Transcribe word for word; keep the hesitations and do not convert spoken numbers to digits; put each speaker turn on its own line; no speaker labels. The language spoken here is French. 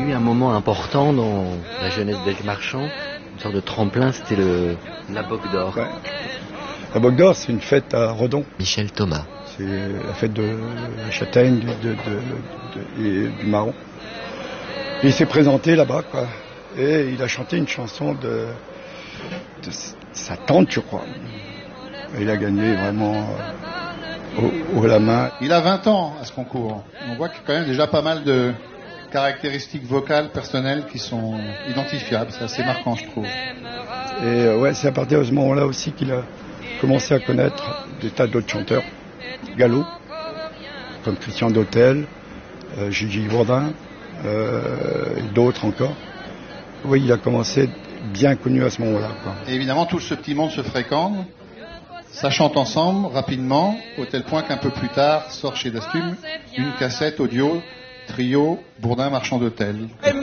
y a eu un moment important dans la jeunesse d'Elk Marchand, une sorte de tremplin, c'était le, la Boque d'Or.
Ouais. La Boque d'Or, c'est une fête à Redon.
Michel Thomas.
C'est la fête de la châtaigne, de, de, de, de, et du marron. Et il s'est présenté là-bas, quoi. Et il a chanté une chanson de, de sa tante, je crois. Et il a gagné vraiment euh, au, au la main.
Il a vingt ans à ce concours. On voit qu'il y a quand même déjà pas mal de caractéristiques vocales, personnelles qui sont identifiables. C'est assez marquant, je trouve.
Et euh, ouais, c'est à partir de ce moment-là aussi qu'il a commencé à connaître des tas d'autres chanteurs. Gallo, comme Christian Dautel, euh, Gigi Bourdin, euh, et d'autres encore. Oui, il a commencé bien connu à ce moment-là, quoi.
Et évidemment, tout ce petit monde se fréquente. Ça chante ensemble, rapidement, au tel point qu'un peu plus tard, sort chez Dastume une cassette audio, trio, Bourdin, Marchand d'Hôtel.